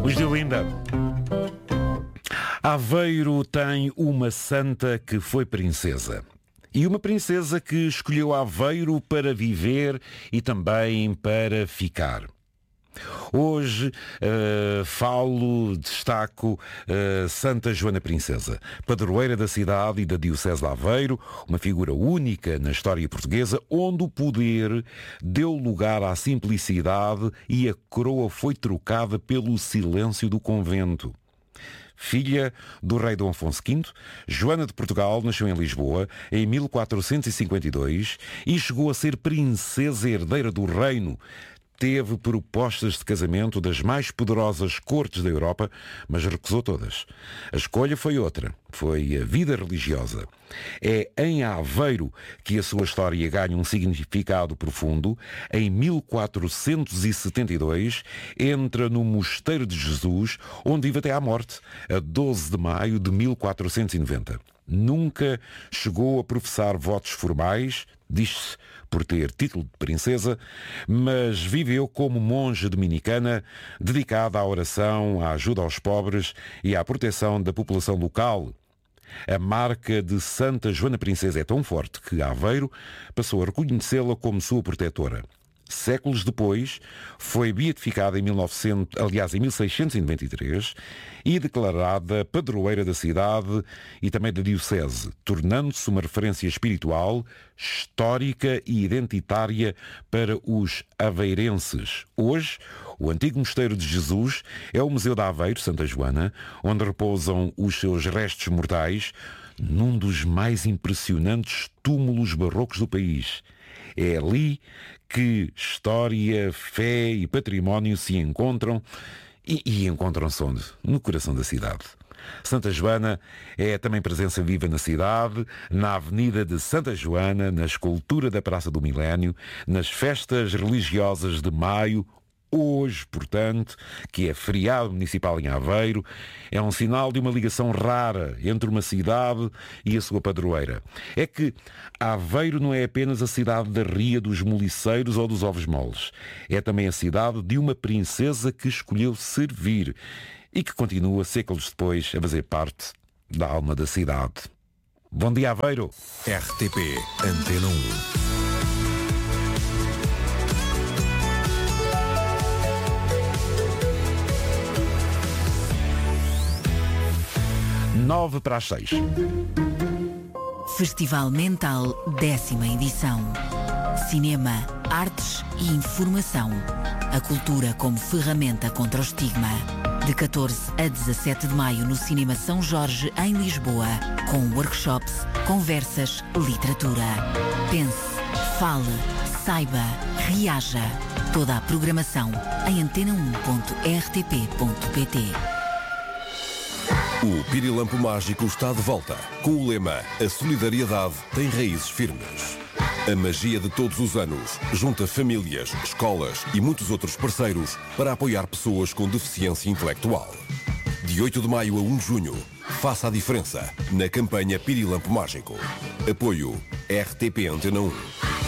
Os de Olinda. Aveiro tem uma santa que foi princesa. E uma princesa que escolheu Aveiro para viver e também para ficar. Hoje destaco Santa Joana Princesa, padroeira da cidade e da Diocese de Aveiro, uma figura única na história portuguesa, onde o poder deu lugar à simplicidade e a coroa foi trocada pelo silêncio do convento. Filha do rei Dom Afonso V, Joana de Portugal nasceu em Lisboa em 1452 e chegou a ser princesa herdeira do reino. Teve propostas de casamento das mais poderosas cortes da Europa, mas recusou todas. A escolha foi outra, foi a vida religiosa. É em Aveiro que a sua história ganha um significado profundo. Em 1472, entra no Mosteiro de Jesus, onde vive até à morte, a 12 de maio de 1490. Nunca chegou a professar votos formais, diz-se por ter título de princesa, mas viveu como monja dominicana, dedicada à oração, à ajuda aos pobres e à proteção da população local. A marca de Santa Joana Princesa é tão forte que Aveiro passou a reconhecê-la como sua protetora. Séculos depois, foi beatificada em 1693 e declarada padroeira da cidade e também da diocese, tornando-se uma referência espiritual, histórica e identitária para os aveirenses. Hoje, o antigo Mosteiro de Jesus é o Museu da Aveiro, Santa Joana, onde repousam os seus restos mortais num dos mais impressionantes túmulos barrocos do país. É ali que história, fé e património se encontram e encontram-se onde? No coração da cidade. Santa Joana é também presença viva na cidade, na Avenida de Santa Joana, na escultura da Praça do Milénio, nas festas religiosas de maio. Hoje, portanto, que é feriado municipal em Aveiro, é um sinal de uma ligação rara entre uma cidade e a sua padroeira. É que Aveiro não é apenas a cidade da Ria dos Moliceiros ou dos Ovos Moles. É também a cidade de uma princesa que escolheu servir e que continua, séculos depois, a fazer parte da alma da cidade. Bom dia, Aveiro! RTP Antena 1. 7:55. Festival Mental, 10ª edição. Cinema, artes e informação. A cultura como ferramenta contra o estigma. De 14 a 17 de maio no Cinema São Jorge, em Lisboa. Com workshops, conversas, literatura. Pense, fale, saiba, reaja. Toda a programação em antena1.rtp.pt. O Pirilampo Mágico está de volta, com o lema A solidariedade tem raízes firmes. A magia de todos os anos junta famílias, escolas e muitos outros parceiros para apoiar pessoas com deficiência intelectual. De 8 de maio a 1 de junho, faça a diferença na campanha Pirilampo Mágico. Apoio RTP Antena 1.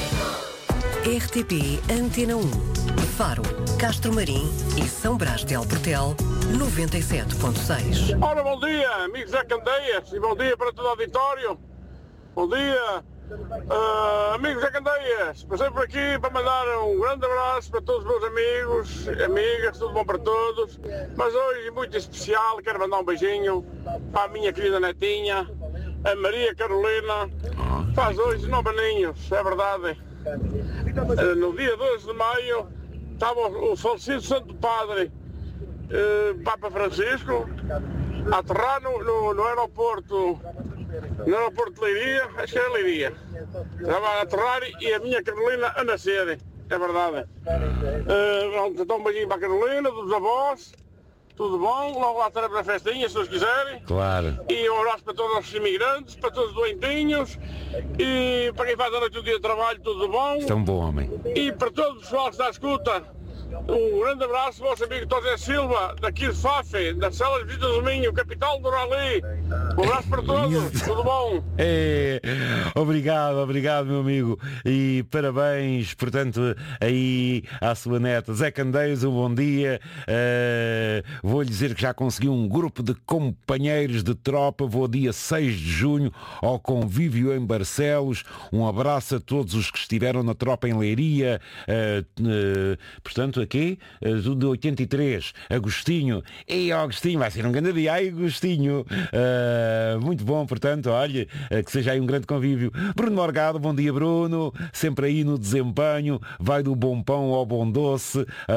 RTP Antena 1. Faro, Castro Marim e São Brás de Alportel, 97.6. Ora, bom dia, amigos da Candeias, e bom dia para todo o auditório. Bom dia, amigos da Candeias. Passei por aqui para mandar um grande abraço para todos os meus amigos, amigas, tudo bom para todos. Mas hoje, muito especial, quero mandar um beijinho para a minha querida netinha, a Maria Carolina. Faz hoje 9 aninhos, é verdade. No dia 12 de maio estava o falecido Santo Padre Papa Francisco a aterrar no aeroporto de Leiria, acho que era Leiria. Estava a aterrar e a minha Carolina a nascer, é verdade. Então um beijinho para a Carolina, dos avós, tudo bom, logo lá estaremos na festinha, se Deus quiserem. Claro. E um abraço para todos os imigrantes, para todos os doentinhos, e para quem faz a noite o dia de trabalho, tudo bom. Tão bom homem. E para todo o pessoal que está à escuta, um grande abraço, vosso amigo José Silva, daqui de Fafe, da Cela de Visita do Minho, capital do Rally. Um abraço para todos, tudo bom? Obrigado, meu amigo. E parabéns, portanto, aí à sua neta. Zé Candeias, um bom dia. Vou-lhe dizer que já consegui um grupo de companheiros de tropa. Vou dia 6 de junho ao convívio em Barcelos. Um abraço a todos os que estiveram na tropa em Leiria. Portanto, aqui, tudo de 83. Agostinho. Agostinho, vai ser um grande dia. Agostinho. Muito bom, portanto, olha, que seja aí um grande convívio. Bruno Morgado, bom dia, Bruno. Sempre aí no desempenho. Vai do bom pão ao bom doce.